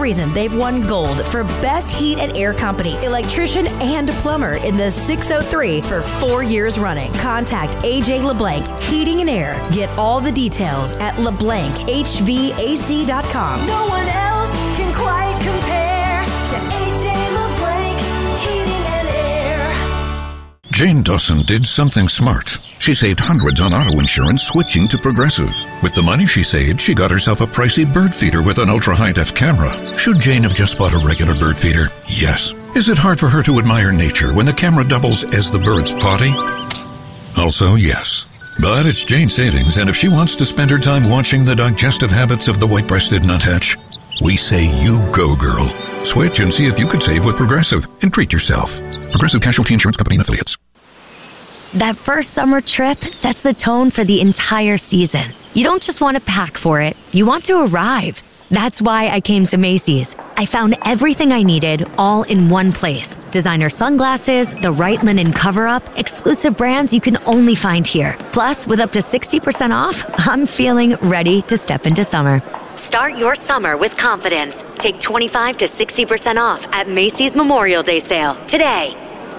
reason they've won gold for Best Heat and Air Company, electrician and plumber in the 603 for 4 years running. Contact AJ LeBlanc Heating and Air. Get all the details at LeBlancHVAC.com. No one else can quite compare to AJ LeBlanc Heating and Air. Jane Dawson did something smart. She saved hundreds on auto insurance switching to Progressive. With the money she saved, she got herself a pricey bird feeder with an ultra-high-def camera. Should Jane have just bought a regular bird feeder? Yes. Is it hard for her to admire nature when the camera doubles as the bird's potty? Also, yes. But it's Jane's savings, and if she wants to spend her time watching the digestive habits of the white-breasted nuthatch, we say you go, girl. Switch and see if you could save with Progressive and treat yourself. Progressive Casualty Insurance Company and Affiliates. That first summer trip sets the tone for the entire season. You don't just want to pack for it, you want to arrive. That's why I came to Macy's. I found everything I needed all in one place. Designer sunglasses, the right linen cover-up, exclusive brands you can only find here. Plus, with up to 60% off, I'm feeling ready to step into summer. Start your summer with confidence. Take 25 to 60% off at Macy's Memorial Day sale today.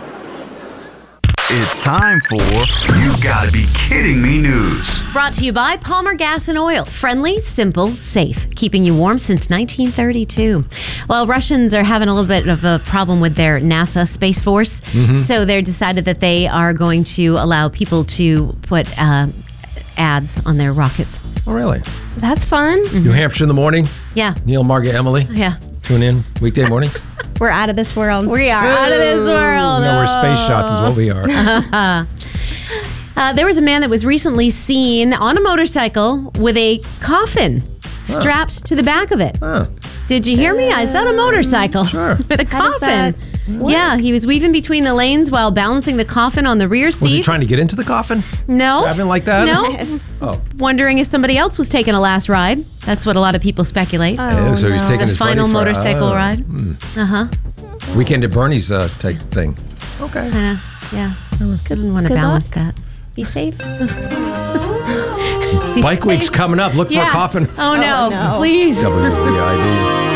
It's time for You Gotta Be Kidding Me news. Brought to you by Palmer Gas and Oil. Friendly, simple, safe. Keeping you warm since 1932. Well, Russians are having a little bit of a problem with their NASA Space Force. So they decided that they are going to allow people to put ads on their rockets. Oh, really? That's fun. New Hampshire in the morning. Yeah. Neil, Margaret, Emily. Yeah. Tune in weekday morning. We're out of this world. We are out of this world. No, we're space shots is what we are. There was a man that was recently seen on a motorcycle with a coffin strapped to the back of it. Did you hear me? Is that a motorcycle? Sure. With a coffin. Yeah, he was weaving between the lanes while balancing the coffin on the rear seat. Was he trying to get into the coffin? No. Grabbing like that? No. Oh. Wondering if somebody else was taking a last ride. That's what a lot of people speculate. Oh, so he's taking The his final buddy for motorcycle ride. Weekend at Bernie's type thing. Okay. Yeah. Couldn't want to Good balance luck. that. Be safe. Bike week's coming up. Look for a coffin. Oh, no. no. Please. WCID.